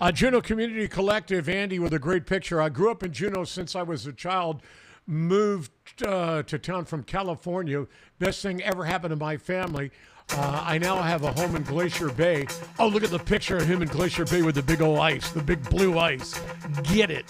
Juneau Community Collective, Andy with a great picture. I grew up in Juneau since I was a child, moved to town from California. Best thing ever happened to my family. I now have a home in Glacier Bay. Oh, look at the picture of him in Glacier Bay with the big old ice, the big blue ice. Get it.